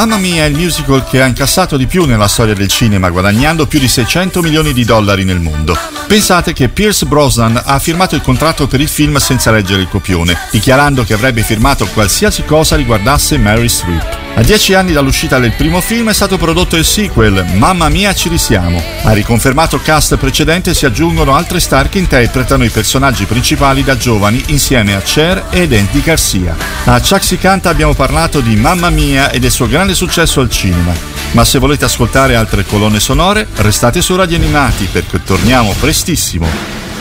Mamma Mia è il musical che ha incassato di più nella storia del cinema, guadagnando più di $600 milioni nel mondo. Pensate che Pierce Brosnan ha firmato il contratto per il film senza leggere il copione, dichiarando che avrebbe firmato qualsiasi cosa riguardasse Mary Streep. A 10 anni dall'uscita del primo film è stato prodotto il sequel, Mamma Mia ci risiamo. Al riconfermato cast precedente si aggiungono altre star che interpretano i personaggi principali da giovani insieme a Cher ed Andy Garcia. A Chuck Si Canta abbiamo parlato di Mamma Mia e del suo grande successo al cinema. Ma se volete ascoltare altre colonne sonore, restate su Radio Animati perché torniamo prestissimo.